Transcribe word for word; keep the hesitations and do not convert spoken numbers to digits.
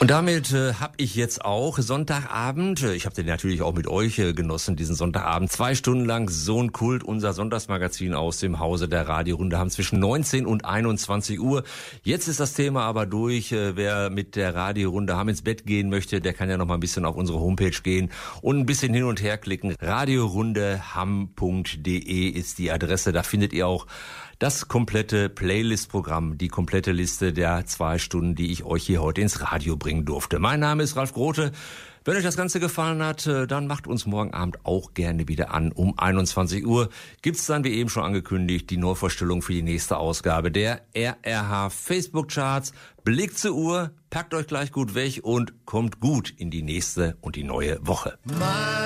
Und damit äh, habe ich jetzt auch Sonntagabend, ich habe den natürlich auch mit euch äh, genossen, diesen Sonntagabend, zwei Stunden lang So ein Kult, unser Sonntagsmagazin aus dem Hause der Radiorunde, haben zwischen neunzehn und einundzwanzig Uhr. Jetzt ist das Thema aber durch. Äh, wer mit der Radiorunde Hamm ins Bett gehen möchte, der kann ja noch mal ein bisschen auf unsere Homepage gehen und ein bisschen hin und her klicken. radiorundehamm punkt de ist die Adresse, da findet ihr auch das komplette Playlist-Programm, die komplette Liste der zwei Stunden, die ich euch hier heute ins Radio bringen durfte. Mein Name ist Ralf Grote. Wenn euch das Ganze gefallen hat, dann macht uns morgen Abend auch gerne wieder an. Um einundzwanzig Uhr gibt's dann, wie eben schon angekündigt, die Neuvorstellung für die nächste Ausgabe der R R H Facebook-Charts. Blickt zur Uhr, packt euch gleich gut weg und kommt gut in die nächste und die neue Woche.